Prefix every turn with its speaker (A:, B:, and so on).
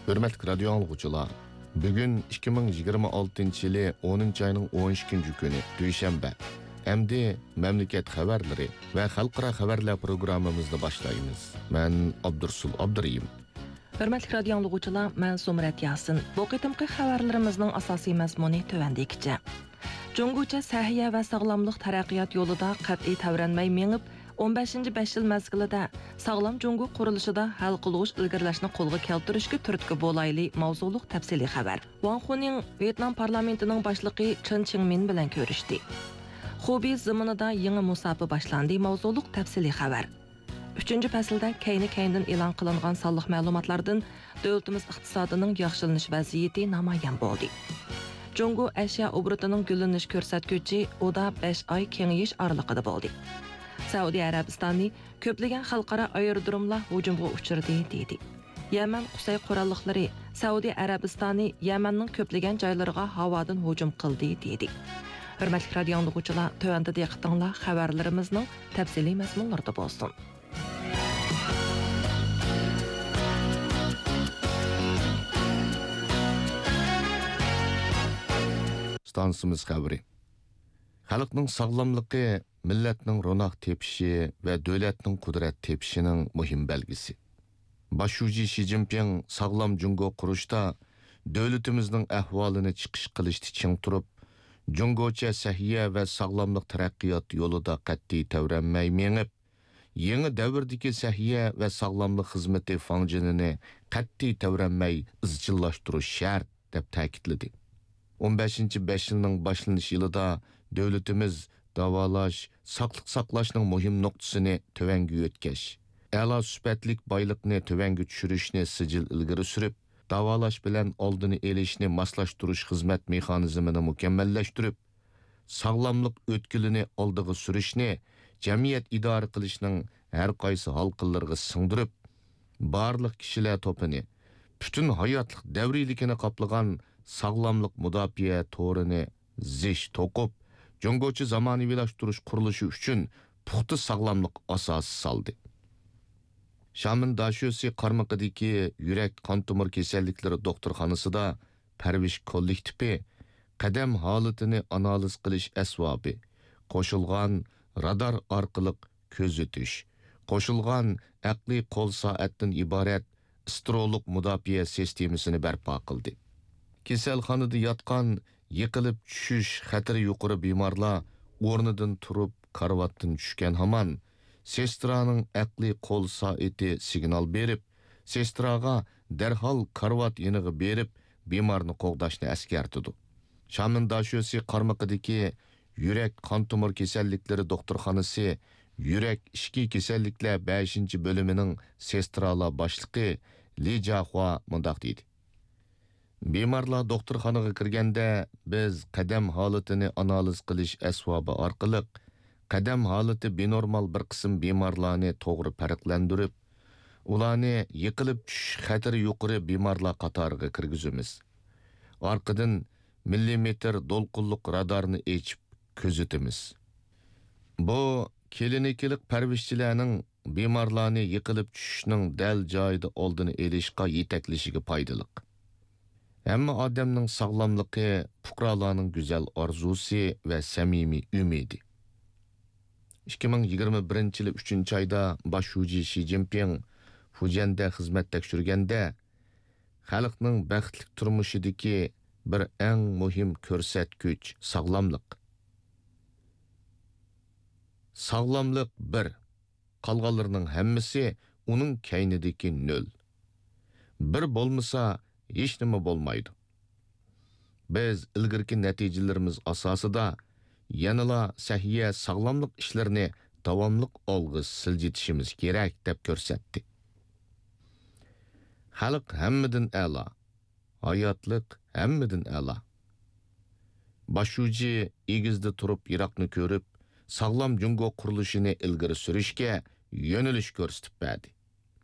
A: Hürmetli radyo anlıqçılar, bugün 2026 yılı 10. ayının 12. günü Duyşembe. Emdi memleket haberleri ve halkara haberler programımızda başlayımız. Ben Abdursul Abduriyim.
B: Hürmetli radyo anlıqçılar, ben Sumret Yasin. Bu qitimqi xabarlarımızın asasi mazmuni tövəndikçe. Cunguca səhiyyə və sağlamlıq tərəqqiyat yolunda qat'i təvrənməy menib, 15-5 yıl məzgilida sağlam Cungu quruluşida hal qılğış ilgirləşini qolğa keltirishga turtki bo'layli mavzuliq təfsili xabar. Wang Huning Vietnam parlamentinin başlığı Chen Qingmin bilan ko'rishdi. Xubi zamanida yangi musobaqa boshlandi mavzuliq təfsili xabar. 3-cü fəsildə keyni-keynindən e'lon qilingan sonliq ma'lumotlardan davlatimiz iqtisodining yaxshilanish vaziyati namoyon bo'ldi. Jungo əşya obrutining gullanish ko'rsatkichi oda 5 oy kengayish oralig'ida bo'ldi. Saudiya Arabistoni ko'plagan xalqaro aerodromlar hujumga uchradi dedi. Yaman Qusay qurolliqlari Saudiya Arabistoni Yamanning ko'plagan joylariga havodan hujum qildi dedi. Hurmatli radio anlıqçılar, tövəndə diqqətinizlər xəbərlərimizin təfsili məzmunlarında bolsun.
A: Stansımız xəbəri. Xalqның sağlamlığı milletning ro'naq tepishi va davlatning qudrat tepishining muhim belgisi. Başuji Xi Jinping sağlam Jungo qurishda davlatimizning ahvolini chiqish qilishni ching turib, Jungocha sahiyya va sağlamlik taraqqiyot yo'lida qat'iy tavranmay mengib, yangi davrdagi sahiyya va sağlamlik xizmati fanjinini qat'iy tavranmay izchillashtirish shart deb ta'kidladi. 15-5 yılning boshlanish yilida davlatimiz davalash, saqliq saqlashning muhim nuqtasini tövəngi o'tkash, a'lo sifatlik boyliqni tövəngi tushirishni sijil ilgari surib, davalash bilan oldini elishni moslashtirish xizmat mexanizmini mukammallashtirib, sog'lomlik o'tkilini oldiga surishni jamiyat idora qilishning har qaysi halqillarga singdirib, barliq kishilar to'pini, butun hayotlik davriyligini qoplagan sog'lomlik mudofaa to'rini zish to'qib, Jungocha zamonaviylashtirish qurilishi uchun puxta sog'lomlik asosi soldi. Shamin Dashosi qarmaqidagi yurak qon tomir kasalliklari doktorxonasida parvish kollektivi qadam holatini analiz qilish asbobi, qo'shilgan radar orqali ko'zitish, qo'shilgan aqliy qo'l soatdan iborat astrolog mudofaa sistemasini barpo qildi. Kasalxonada yotgan yiqilib tushish xatiri yuqori bemorlar o'rnidan turib karvatdan tushgan hamon sestraning aqliy qo'l soati signal berib, sestraga darhol karvat yeniga berib bemorni qo'g'dashni eskartidi. Shamin Dashosi qarmaqidagi yurak qon tomir kasalliklari doktorxonasi yurak ishki kasalliklar 5-bo'limining sestralar boshlig'i Li Jiahua mundaq deydi. Bemorlar doktorxonaga kirganda biz qadam holatini analiz qilish asbobi orqali qadam holati benormal bir qism bemorlarni to'g'ri farqlantirib, ularni yiqilib tushish xatiri yuqori bemorlar qatoriga kirgizamiz. Orqadan millimetr do'lqinlik radarni echib kuzatamiz. Bu klinikilik parvishchilarning bemorlarni yiqilib tushishning dal joyida oldini olishga yetaklashiga foydali. Hamma odamning sog'lomligi fuqarolarning go'zal orzusi va samimiy umidi. 2021-yil 3-oyda Başuji Xi Jinping Fujianda xizmat tekshirganda xalqning baxtli turmushidagi bir eng muhim ko'rsatkich sog'lomlik. Sog'lomlik 1, qolganlarning hammasi uning kaynidagi 0. Bir bo'lmasa hech nima bo'lmaydi. Biz ilgirki natijalarimiz asosida yanala sahiyya sog'lomlik ishlarini davomli olg'i siljitishimiz kerak deb ko'rsatdi. Xalq hammadan a'lo, hayotlik hammadan a'lo. Başuji egizda turib Iroqni ko'rib, sog'lom Jungo qurilishini ilgari surishga yo'nalish ko'rsatib berdi.